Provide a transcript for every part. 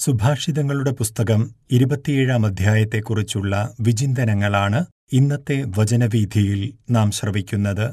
സുഭാഷിതങ്ങളുടെ പുസ്തകം 27-ാം അധ്യായത്തെക്കുറിച്ചുള്ള വിചിന്തനങ്ങളാണ് ഇന്നത്തെ വചനവീഥിയിൽ നാം ശ്രവിക്കുന്നത്.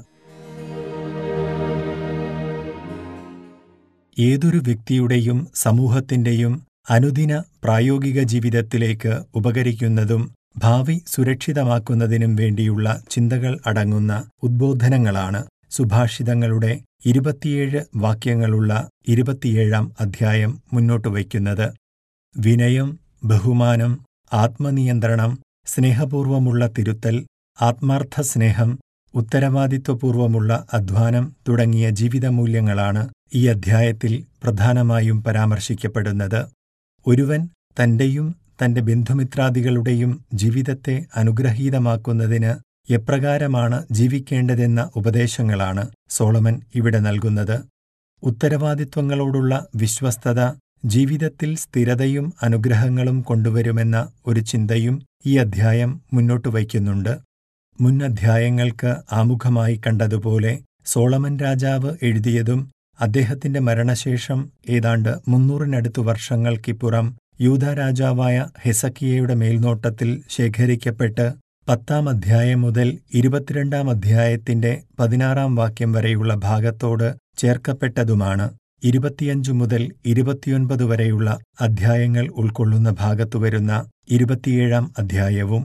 ഏതൊരു വ്യക്തിയുടെയും സമൂഹത്തിൻ്റെയും അനുദിന പ്രായോഗിക ജീവിതത്തിലേക്ക് ഉപകരിക്കുന്നതും ഭാവി സുരക്ഷിതമാക്കുന്നതിനും വേണ്ടിയുള്ള ചിന്തകൾ അടങ്ങുന്ന ഉദ്ബോധനങ്ങളാണ് സുഭാഷിതങ്ങളുടെ 27 വാക്യങ്ങളുള്ള 27-ാം അധ്യായം മുന്നോട്ടുവയ്ക്കുന്നത്. വിനയം, ബഹുമാനം, ആത്മനിയന്ത്രണം, സ്നേഹപൂർവമുള്ള തിരുത്തൽ, ആത്മാർത്ഥ സ്നേഹം, ഉത്തരവാദിത്വപൂർവമുള്ള അധ്വാനം തുടങ്ങിയ ജീവിതമൂല്യങ്ങളാണ് ഈ അധ്യായത്തിൽ പ്രധാനമായും പരാമർശിക്കപ്പെടുന്നത്. ഒരുവൻ തന്റെയും തന്റെ ബന്ധുമിത്രാദികളുടെയും ജീവിതത്തെ അനുഗ്രഹീതമാക്കുന്നതിന് എപ്രകാരമാണ് ജീവിക്കേണ്ടതെന്ന ഉപദേശങ്ങളാണ് സോളമൻ ഇവിടെ നൽകുന്നത്. ഉത്തരവാദിത്വങ്ങളോടുള്ള വിശ്വസ്തത ജീവിതത്തിൽ സ്ഥിരതയും അനുഗ്രഹങ്ങളും കൊണ്ടുവരുമെന്ന ഒരു ചിന്തയും ഈ അധ്യായം മുന്നോട്ടുവയ്ക്കുന്നുണ്ട്. മുൻ അധ്യായങ്ങൾക്ക് ആമുഖമായി കണ്ടതുപോലെ സോളമൻ രാജാവ് എഴുതിയതും അദ്ദേഹത്തിന്റെ മരണശേഷം ഏതാണ്ട് 300-നടുത്തു വർഷങ്ങൾക്കിപ്പുറം യൂദാ രാജാവായ ഹെസക്കിയയുടെ മേൽനോട്ടത്തിൽ ശേഖരിക്കപ്പെട്ട് 10-ാം അധ്യായം മുതൽ 22-ാം അധ്യായത്തിന്റെ 16-ാം വാക്യം വരെയുള്ള ഭാഗത്തോട് ചേർക്കപ്പെട്ടതുമാണ് 25 മുതൽ 29 വരെയുള്ള അധ്യായങ്ങൾ ഉൾക്കൊള്ളുന്ന ഭാഗത്തുവരുന്ന 27-ാം അധ്യായവും.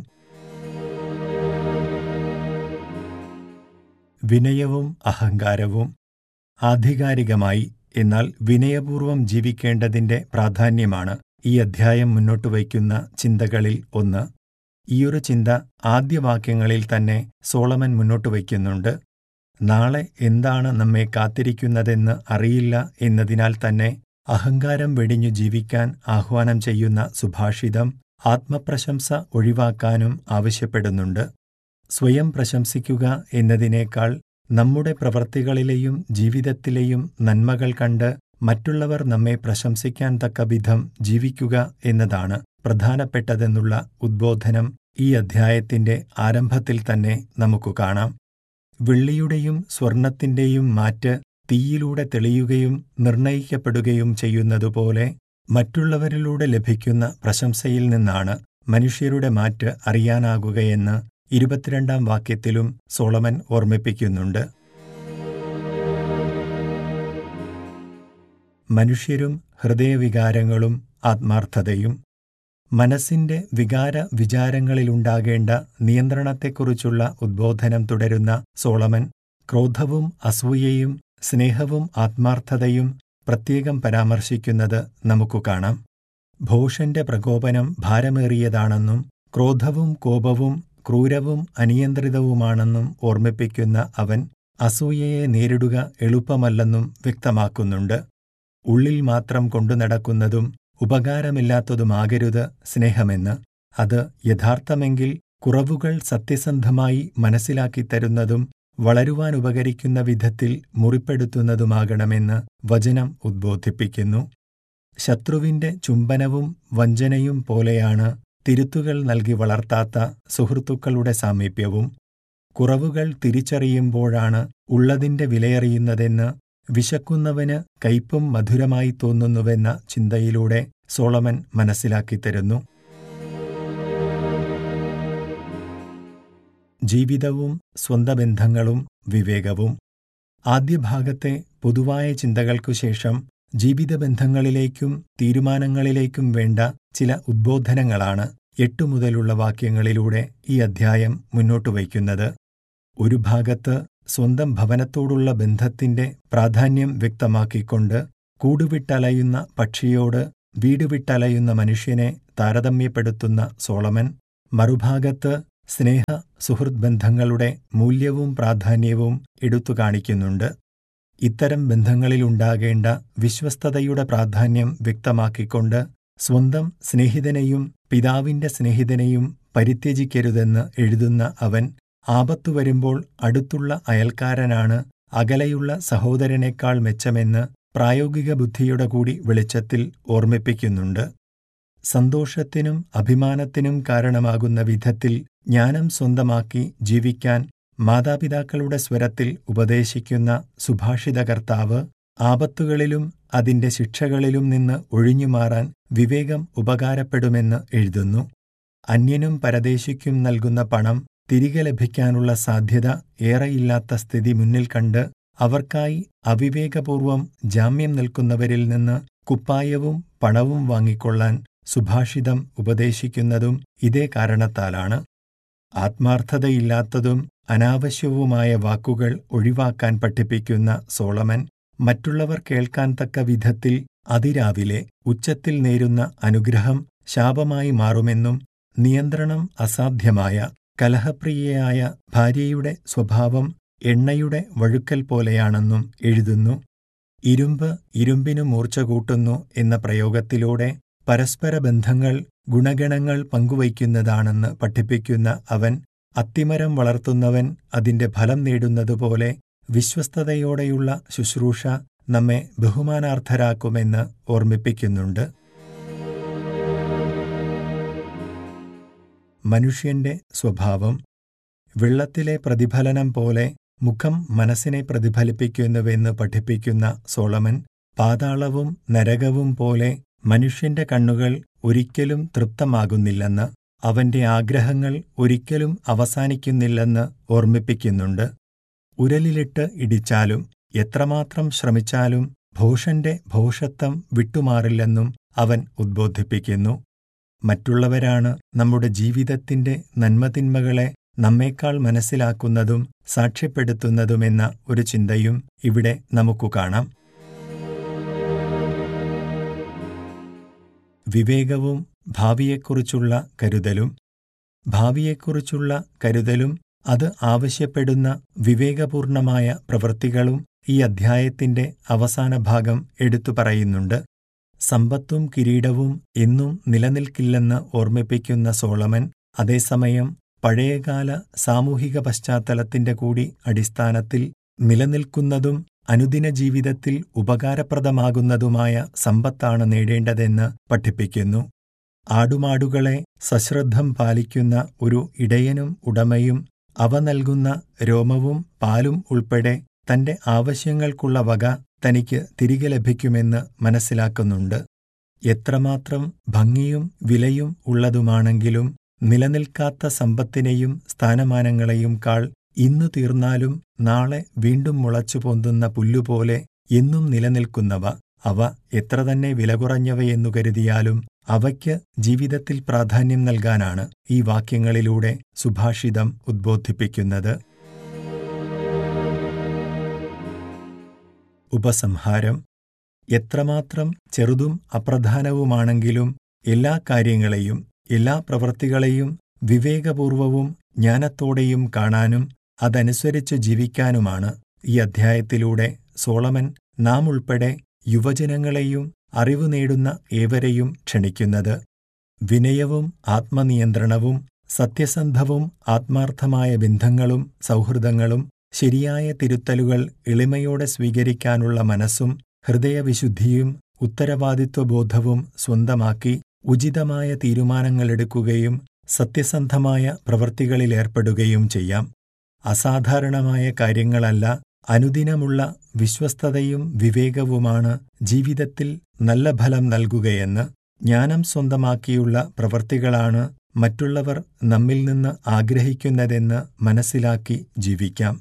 വിനയവും അഹങ്കാരവും. ആധികാരികമായി എന്നാൽ വിനയപൂർവം ജീവിക്കേണ്ടതിന്റെ പ്രാധാന്യമാണ് ഈ അധ്യായം മുന്നോട്ടുവയ്ക്കുന്ന ചിന്തകളിൽ ഒന്ന്. ഈയൊരു ചിന്ത ആദ്യ വാക്യങ്ങളിൽ തന്നെ സോളമൻ മുന്നോട്ടുവയ്ക്കുന്നുണ്ട്. നാളെ എന്താണ് നമ്മെ കാത്തിരിക്കുന്നതെന്ന് അറിയില്ല എന്നതിനാൽ തന്നെ അഹങ്കാരം വെടിഞ്ഞു ജീവിക്കാൻ ആഹ്വാനം ചെയ്യുന്ന സുഭാഷിതം ആത്മപ്രശംസ ഒഴിവാക്കാനും ആവശ്യപ്പെടുന്നുണ്ട്. സ്വയം പ്രശംസിക്കുക എന്നതിനേക്കാൾ നമ്മുടെ പ്രവൃത്തികളിലെയും ജീവിതത്തിലെയും നന്മകൾ കണ്ട് മറ്റുള്ളവർ നമ്മെ പ്രശംസിക്കാൻ തക്കവിധം ജീവിക്കുക എന്നതാണ് പ്രധാനപ്പെട്ടതെന്നുള്ള ഉദ്ബോധനം ഈ അധ്യായത്തിന്റെ ആരംഭത്തിൽ തന്നെ നമുക്ക് കാണാം. വെള്ളിയുടെയും സ്വർണത്തിന്റെയും മാറ്റ് തീയിലൂടെ തെളിയുകയും നിർണയിക്കപ്പെടുകയും ചെയ്യുന്നതുപോലെ മറ്റുള്ളവരിലൂടെ ലഭിക്കുന്ന പ്രശംസയിൽ നിന്നാണ് മനുഷ്യരുടെ മാറ്റ് അറിയാനാകുകയെന്ന് 22-ാം വാക്യത്തിലും സോളമൻ ഓർമ്മിപ്പിക്കുന്നുണ്ട്. മനുഷ്യരും ഹൃദയവികാരങ്ങളും ആത്മാർത്ഥതയും. മനസ്സിന്റെ വികാര വിചാരങ്ങളിലുണ്ടാകേണ്ട നിയന്ത്രണത്തെക്കുറിച്ചുള്ള ഉദ്ബോധനം തുടരുന്ന സോളമൻ ക്രോധവും അസൂയയും സ്നേഹവും ആത്മാർത്ഥതയും പ്രത്യേകം പരാമർശിക്കുന്നത് നമുക്കു കാണാം. ഭോഷന്റെ പ്രകോപനം ഭാരമേറിയതാണെന്നും ക്രോധവും കോപവും ക്രൂരവും അനിയന്ത്രിതവുമാണെന്നും ഓർമ്മിപ്പിക്കുന്ന അവൻ അസൂയയെ നേരിടുക എളുപ്പമല്ലെന്നും വ്യക്തമാക്കുന്നുണ്ട്. ഉള്ളിൽ മാത്രം കൊണ്ടുനടക്കുന്നതും ഉപകാരമില്ലാത്തതുമാകരുത് സ്നേഹമെന്ന്. അത് യഥാർത്ഥമെങ്കിൽ കുറവുകൾ സത്യസന്ധമായി മനസ്സിലാക്കിത്തരുന്നതും വളരുവാനുപകരിക്കുന്ന വിധത്തിൽ മുറിപ്പെടുത്തുന്നതുമാകണമെന്ന് വചനം ഉദ്ബോധിപ്പിക്കുന്നു. ശത്രുവിന്റെ ചുംബനവും വഞ്ചനയും പോലെയാണ് തിരുത്തുകൾ നൽകി വളർത്താത്ത സുഹൃത്തുക്കളുടെ സാമീപ്യവും. കുറവുകൾ തിരിച്ചറിയുമ്പോഴാണ് ഉള്ളതിന്റെ വിലയറിയുന്നതെന്ന് വിശക്കുന്നവന് കയ്പും മധുരമായി തോന്നുന്നുവെന്ന ചിന്തയിലൂടെ സോളമൻ മനസ്സിലാക്കിത്തരുന്നു. ജീവിതവും സ്വന്തം ബന്ധങ്ങളും വിവേകവും. ആദ്യ ഭാഗത്തെ പൊതുവായ ചിന്തകൾക്കുശേഷം ജീവിതബന്ധങ്ങളിലേക്കും തീരുമാനങ്ങളിലേക്കും വേണ്ട ചില ഉദ്ബോധനങ്ങളാണ് 8 മുതലുള്ള വാക്യങ്ങളിലൂടെ ഈ അധ്യായം മുന്നോട്ടുവയ്ക്കുന്നത്. ഒരു ഭാഗത്ത് സ്വന്തം ഭവനത്തോടുള്ള ബന്ധത്തിന്റെ പ്രാധാന്യം വ്യക്തമാക്കിക്കൊണ്ട് കൂടുവിട്ടലയുന്ന പക്ഷിയോട് വീടുവിട്ടലയുന്ന മനുഷ്യനെ താരതമ്യപ്പെടുത്തുന്ന സോളമൻ മറുഭാഗത്ത് സ്നേഹ സുഹൃത് ബന്ധങ്ങളുടെ മൂല്യവും പ്രാധാന്യവും എടുത്തുകാണിക്കുന്നുണ്ട്. ഇത്തരം ബന്ധങ്ങളിലുണ്ടാകേണ്ട വിശ്വസ്തതയുടെ പ്രാധാന്യം വ്യക്തമാക്കിക്കൊണ്ട് സ്വന്തം സ്നേഹിതനെയും പിതാവിന്റെ സ്നേഹിതനെയും പരിത്യജിക്കരുതെന്ന് എഴുതുന്ന അവൻ ആപത്തു വരുമ്പോൾ അടുത്തുള്ള അയൽക്കാരനാണ് അകലെയുള്ള സഹോദരനേക്കാൾ മെച്ചമെന്ന് പ്രായോഗിക ബുദ്ധിയുടെ കൂടി വെളിച്ചത്തിൽ ഓർമ്മിപ്പിക്കുന്നുണ്ട്. സന്തോഷത്തിനും അഭിമാനത്തിനും കാരണമാകുന്ന വിധത്തിൽ ജ്ഞാനം സ്വന്തമാക്കി ജീവിക്കാൻ മാതാപിതാക്കളുടെ സ്വരത്തിൽ ഉപദേശിക്കുന്ന സുഭാഷിതകർത്താവ് ആപത്തുകളിലും അതിന്റെ ശിക്ഷകളിലും നിന്ന് ഒഴിഞ്ഞുമാറാൻ വിവേകം ഉപകാരപ്പെടുമെന്ന് എഴുതുന്നു. അന്യനും പരദേശിക്കും നൽകുന്ന പണം തിരികെ ലഭിക്കാനുള്ള സാധ്യത ഏറെയില്ലാത്ത സ്ഥിതി മുന്നിൽ കണ്ട് അവർക്കായി അവിവേകപൂർവം ജാമ്യം നിൽക്കുന്നവരിൽ നിന്ന് കുപ്പായവും പണവും വാങ്ങിക്കൊള്ളാൻ സുഭാഷിതം ഉപദേശിക്കുന്നതും ഇതേ കാരണത്താലാണ്. ആത്മാർത്ഥതയില്ലാത്തതും അനാവശ്യവുമായ വാക്കുകൾ ഒഴിവാക്കാൻ പഠിപ്പിക്കുന്ന സോളമൻ മറ്റുള്ളവർ കേൾക്കാൻ തക്ക വിധത്തിൽ അതിരാവിലെ ഉച്ചത്തിൽ നേരുന്ന അനുഗ്രഹം ശാപമായി മാറുമെന്നും നിയന്ത്രണം അസാധ്യമായ കലഹപ്രിയയായ ഭാര്യയുടെ സ്വഭാവം എണ്ണയുടെ വഴുക്കൽ പോലെയാണെന്നും എഴുതുന്നു. ഇരുമ്പ് ഇരുമ്പിനു മൂർച്ച കൂട്ടുന്നു എന്ന പ്രയോഗത്തിലൂടെ പരസ്പര ബന്ധങ്ങൾ ഗുണഗണങ്ങൾ പങ്കുവയ്ക്കുന്നതാണെന്ന് പഠിപ്പിക്കുന്ന അവൻ അത്തിമരം വളർത്തുന്നവൻ അതിന്റെ ഫലം നേടുന്നതുപോലെ വിശ്വസ്തതയോടെയുള്ള ശുശ്രൂഷ നമ്മെ ബഹുമാനാർഹരാക്കുമെന്ന് ഓർമ്മിപ്പിക്കുന്നുണ്ട്. മനുഷ്യന്റെ സ്വഭാവം വെള്ളത്തിലെ പ്രതിഫലനം പോലെ മുഖം മനസ്സിനെ പ്രതിഫലിപ്പിക്കുന്നുവെന്ന് പഠിപ്പിക്കുന്ന സോളമൻ പാതാളവും നരകവും പോലെ മനുഷ്യന്റെ കണ്ണുകൾ ഒരിക്കലും തൃപ്തമാകുന്നില്ലെന്ന്, അവന്റെ ആഗ്രഹങ്ങൾ ഒരിക്കലും അവസാനിക്കുന്നില്ലെന്ന് ഓർമ്മിപ്പിക്കുന്നുണ്ട്. ഉരലിലിട്ട് ഇടിച്ചാലും എത്രമാത്രം ശ്രമിച്ചാലും ഭോഷന്റെ ഭോഷത്വം വിട്ടുമാറില്ലെന്നും അവൻ ഉദ്ബോധിപ്പിക്കുന്നു. മറ്റുള്ളവരാണ് നമ്മുടെ ജീവിതത്തിന്റെ നന്മതിന്മകളെ നമ്മേക്കാൾ മനസ്സിലാക്കുന്നതും സാക്ഷ്യപ്പെടുത്തുന്നതുമെന്ന ഒരു ചിന്തയും ഇവിടെ നമുക്കു കാണാം. വിവേകവും ഭാവിയെക്കുറിച്ചുള്ള കരുതലും. ഭാവിയെക്കുറിച്ചുള്ള കരുതലും അത് ആവശ്യപ്പെടുന്ന വിവേകപൂർണമായ പ്രവൃത്തികളും ഈ അധ്യായത്തിന്റെ അവസാന ഭാഗം എടുത്തു പറയുന്നുണ്ട്. സമ്പത്തും കിരീടവും എന്നും നിലനിൽക്കില്ലെന്ന് ഓർമ്മിപ്പിക്കുന്ന സോളമൻ അതേസമയം പഴയകാല സാമൂഹിക പശ്ചാത്തലത്തിന്റെ കൂടി അടിസ്ഥാനത്തിൽ നിലനിൽക്കുന്നതും അനുദിന ജീവിതത്തിൽ ഉപകാരപ്രദമാകുന്നതുമായ സമ്പത്താണ് നേടേണ്ടതെന്ന് പഠിപ്പിക്കുന്നു. ആടുമാടുകളെ സശ്രദ്ധം പാലിക്കുന്ന ഒരു ഇടയനും ഉടമയും അവ നൽകുന്ന രോമവും പാലും ഉൾപ്പെടെ തന്റെ ആവശ്യങ്ങൾക്കുള്ള വക തനിക്ക് തിരികെ ലഭിക്കുമെന്ന് മനസ്സിലാക്കുന്നുണ്ട്. എത്രമാത്രം ഭംഗിയും വിലയും ഉള്ളതുമാണെങ്കിലും നിലനിൽക്കാത്ത സമ്പത്തിനെയും സ്ഥാനമാനങ്ങളെയും കാൾ ഇന്നു തീർന്നാലും നാളെ വീണ്ടും മുളച്ചു പൊന്തുന്ന പുല്ലുപോലെ എന്നും നിലനിൽക്കുന്നവ, അവ എത്ര തന്നെ വില കുറഞ്ഞവയെന്നു കരുതിയാലും അവയ്ക്ക് ജീവിതത്തിൽ പ്രാധാന്യം നൽകാനാണ് ഈ വാക്യങ്ങളിലൂടെ സുഭാഷിതം ഉദ്ബോധിപ്പിക്കുന്നത്. ഉപസംഹാരം. എത്രമാത്രം ചെറുതും അപ്രധാനവുമാണെങ്കിലും എല്ലാ കാര്യങ്ങളെയും എല്ലാ പ്രവൃത്തികളെയും വിവേകപൂർവവും ജ്ഞാനത്തോടെയും കാണാനും അതനുസരിച്ച് ജീവിക്കാനുമാണ് ഈ അധ്യായത്തിലൂടെ സോളമൻ നാം ഉൾപ്പെടെ യുവജനങ്ങളെയും അറിവ് നേടുന്ന ഏവരെയും ക്ഷണിക്കുന്നത്. വിനയവും ആത്മനിയന്ത്രണവും സത്യസന്ധവും ആത്മാർത്ഥമായ ബന്ധങ്ങളും സൗഹൃദങ്ങളും ശരിയായ തിരുത്തലുകൾ എളിമയോടെ സ്വീകരിക്കാനുള്ള മനസ്സും ഹൃദയവിശുദ്ധിയും ഉത്തരവാദിത്വബോധവും സ്വന്തമാക്കി ഉചിതമായ തീരുമാനങ്ങളെടുക്കുകയും സത്യസന്ധമായ പ്രവൃത്തികളിലേർപ്പെടുകയും ചെയ്യാം. അസാധാരണമായ കാര്യങ്ങളല്ല, അനുദിനമുള്ള വിശ്വസ്തതയും വിവേകവുമാണ് ജീവിതത്തിൽ നല്ല ഫലം നൽകുകയെന്ന്, ജ്ഞാനം സ്വന്തമാക്കിയുള്ള പ്രവൃത്തികളാണ് മറ്റുള്ളവർ നമ്മിൽ നിന്ന് ആഗ്രഹിക്കുന്നതെന്ന് മനസ്സിലാക്കി ജീവിക്കാം.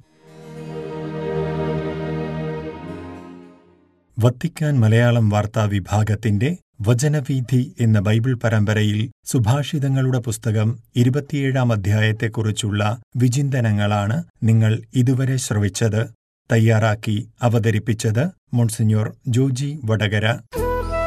വത്തിക്കാൻ മലയാളം വാർത്താ വിഭാഗത്തിന്റെ വചനവീഥി എന്ന ബൈബിൾ പരമ്പരയിൽ സുഭാഷിതങ്ങളുടെ പുസ്തകം 27-ാം അധ്യായത്തെക്കുറിച്ചുള്ള വിചിന്തനങ്ങളാണ് നിങ്ങൾ ഇതുവരെ ശ്രവിച്ചത്. തയ്യാറാക്കി അവതരിപ്പിച്ചത് മോൺസിഞ്ഞോർ ജോജി വടകര.